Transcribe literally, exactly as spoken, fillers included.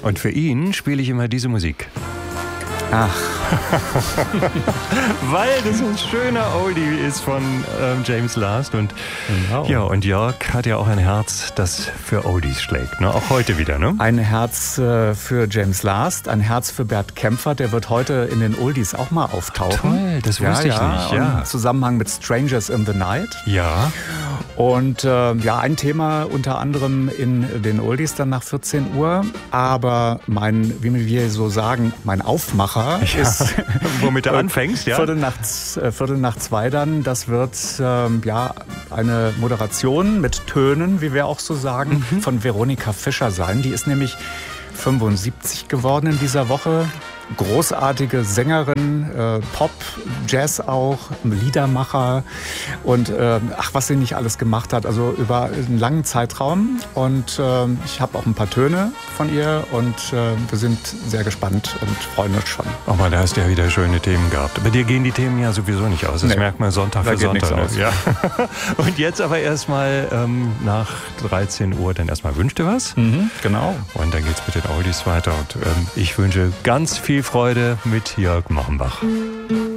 Und für ihn spiele ich immer diese Musik. Ach. Weil das ein schöner Oldie ist von ähm, James Last. Und, genau. ja, und Jörg hat ja auch ein Herz, das für Oldies schlägt. Ne? Auch heute wieder, ne? Ein Herz äh, für James Last, ein Herz für Bert Kaempfert. Der wird heute in den Oldies auch mal auftauchen. Toll, das wusste ja, ich ja, nicht. Ja. Im Zusammenhang mit Strangers in the Night. Ja. Und äh, ja, ein Thema unter anderem in den Oldies dann nach vierzehn Uhr. Aber mein, wie wir so sagen, mein Aufmacher ja. ist... Womit du anfängst, ja? Viertel nach, äh, Viertel nach zwei dann. Das wird ähm, ja eine Moderation mit Tönen, wie wir auch so sagen, mhm. von Veronika Fischer sein. Die ist nämlich fünfundsiebzig geworden in dieser Woche. Großartige Sängerin, äh, Pop, Jazz auch, Liedermacher und äh, ach, was sie nicht alles gemacht hat, also über einen langen Zeitraum. Und äh, ich habe auch ein paar Töne von ihr und äh, wir sind sehr gespannt und freuen uns schon. Aber da hast du ja wieder schöne Themen gehabt. Bei dir gehen die Themen ja sowieso nicht aus. Das nee. merkt man Sonntag da für Sonntag. Aus. Ja. Und jetzt aber erstmal ähm, nach dreizehn Uhr dann erstmal wünscht ihr was. Mhm, genau. Und dann geht's mit den Oldies weiter. Und ähm, ich wünsche ganz viel Freude mit Jörg Mochenbach.